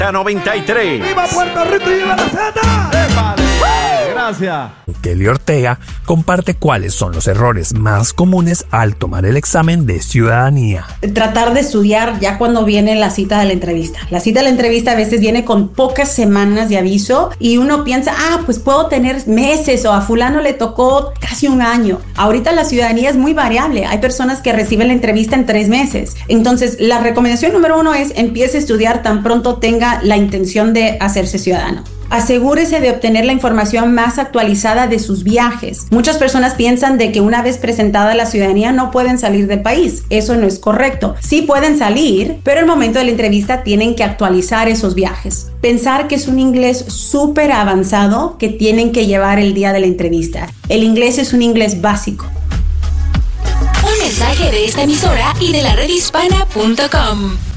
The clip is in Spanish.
Z93. ¡Viva Puerto Rico y viva la Z! Gracias. Kelly Ortega comparte cuáles son los errores más comunes al tomar el examen de ciudadanía. Tratar de estudiar ya cuando viene la cita de la entrevista. La cita de la entrevista a veces viene con pocas semanas de aviso y uno piensa, pues puedo tener meses, o a fulano le tocó casi un año. Ahorita la ciudadanía es muy variable. Hay personas que reciben la entrevista en 3 meses. Entonces, la recomendación número 1 es empiece a estudiar tan pronto tenga la intención de hacerse ciudadano. Asegúrese de obtener la información más actualizada de sus viajes. Muchas personas piensan de que una vez presentada la ciudadanía no pueden salir del país. Eso no es correcto. Sí pueden salir, pero al momento de la entrevista tienen que actualizar esos viajes. Pensar que es un inglés súper avanzado que tienen que llevar el día de la entrevista. El inglés es un inglés básico. Un mensaje de esta emisora y de la redhispana.com.